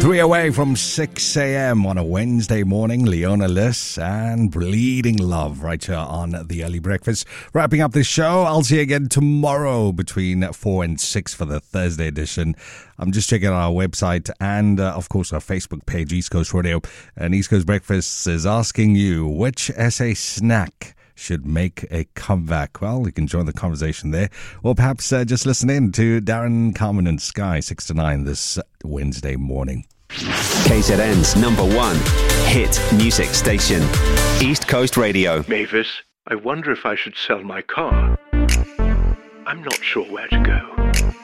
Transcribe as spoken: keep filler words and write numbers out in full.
Three away from six a.m. on a Wednesday morning. Leona Lewis and Bleeding Love right here on The Early Breakfast. Wrapping up this show. I'll see you again tomorrow between four and six for the Thursday edition. I'm just checking out our website and, uh, of course, our Facebook page, East Coast Radio. And East Coast Breakfast is asking you, which S A snack should make a comeback? Well, you can join the conversation there, or perhaps uh, just listen in to Darren, Carmen and Sky six to nine this Wednesday morning. K Z N's number one hit music station, East Coast Radio. Mavis, I wonder if I should sell my car. I'm not sure where to go.